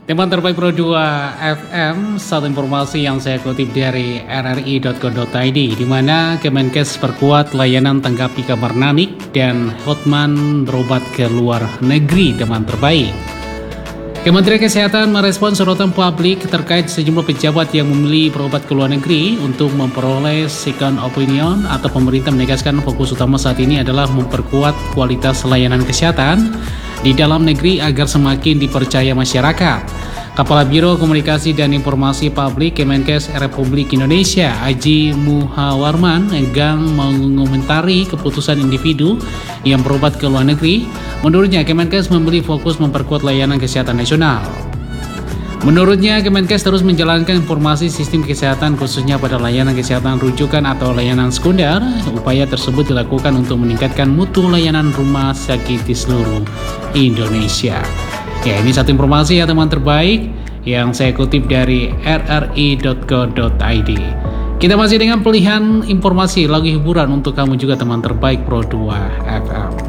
Teman terbaik Pro 2 FM, satu informasi yang saya kutip dari rri.co.id, di mana Kemenkes perkuat layanan tanggapi kabar nanik dan Hotman berobat ke luar negeri, teman terbaik. Kementerian Kesehatan merespons sorotan publik terkait sejumlah pejabat yang memilih berobat ke luar negeri untuk memperoleh second opinion, atau pemerintah menegaskan fokus utama saat ini adalah memperkuat kualitas layanan kesehatan di dalam negeri agar semakin dipercaya masyarakat. Kepala Biro Komunikasi dan Informasi Publik Kemenkes Republik Indonesia, Aji Muhawarman, enggan mengomentari keputusan individu yang berobat ke luar negeri. Menurutnya, Kemenkes memberi fokus memperkuat layanan kesehatan nasional. Menurutnya, Kemenkes terus menjalankan informasi sistem kesehatan khususnya pada layanan kesehatan rujukan atau layanan sekunder. Upaya tersebut dilakukan untuk meningkatkan mutu layanan rumah sakit di seluruh Indonesia. Ya, ini satu informasi ya teman terbaik yang saya kutip dari rri.co.id. Kita masih dengan pilihan informasi lagu hiburan untuk kamu juga teman terbaik Pro 2 FM.